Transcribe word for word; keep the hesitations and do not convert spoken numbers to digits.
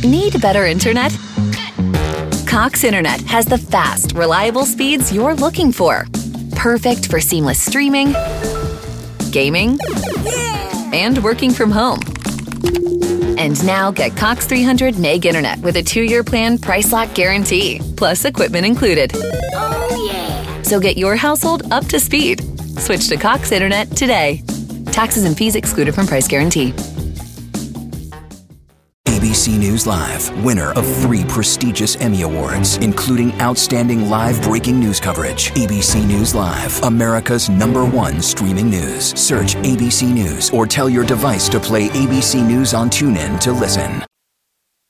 Need better internet? Cox Internet has the fast, reliable speeds you're looking for. Perfect for seamless streaming, gaming, and working from home. And now get Cox three hundred meg internet with a two-year plan price lock guarantee, plus equipment included. Oh, yeah. So get your household up to speed. Switch to Cox Internet today. Taxes and fees excluded from price guarantee. A B C News Live, winner of three prestigious Emmy Awards, including Outstanding Live Breaking News Coverage. A B C News Live, America's number one streaming news. Search A B C News or tell your device to play A B C News on TuneIn to listen.